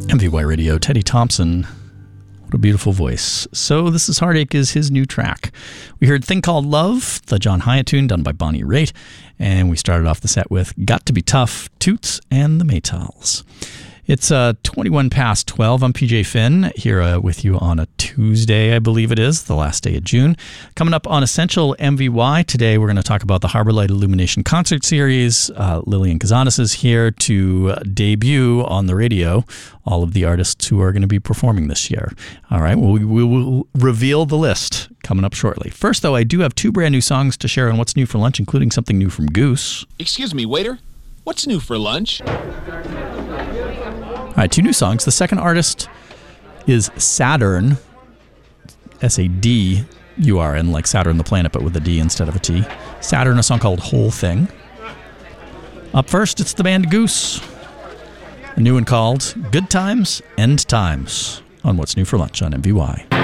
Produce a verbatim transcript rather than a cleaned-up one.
M V Y Radio, Teddy Thompson. What a beautiful voice. So This Is Heartache is his new track. We heard Thing Called Love, the John Hiatt tune done by Bonnie Raitt. And we started off the set with Got to Be Tough, Toots and the Maytals. It's uh, twenty-one past twelve. I'm P J Finn here uh, with you on a Tuesday, I believe it is, the last day of June. Coming up on Essential M V Y today, we're going to talk about the Harbor Light Illumination Concert Series. Uh, Lillian Kazanis is here to debut on the radio all of the artists who are going to be performing this year. All right, well, we, we will reveal the list coming up shortly. First, though, I do have two brand new songs to share on What's New for Lunch, including something new from Goose. Excuse me, waiter. What's new for lunch? All right, two new songs. The second artist is Saturn, S A D U R N, like Saturn the planet, but with a D instead of a T. Saturn, a song called Whole Thing. Up first, it's the band Goose. A new one called Good Times, End Times on What's New for Lunch on M V Y.